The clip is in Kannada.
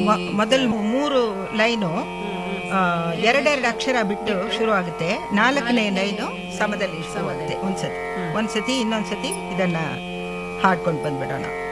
ಮೊದಲು 3 ಲೈನು ಎರಡೆರಡು ಅಕ್ಷರ ಬಿಟ್ಟು ಶುರು ಆಗುತ್ತೆ. 4ನೇ ಲೈನು ಸಮದಲ್ಲಿ ಶುರು ಆಗುತ್ತೆ. ಒಂದ್ಸತಿ ಇನ್ನೊಂದ್ಸತಿ ಇದನ್ನ ಹಾಡ್ಕೊಂಡು ಬಂದ್ಬಿಡೋಣ.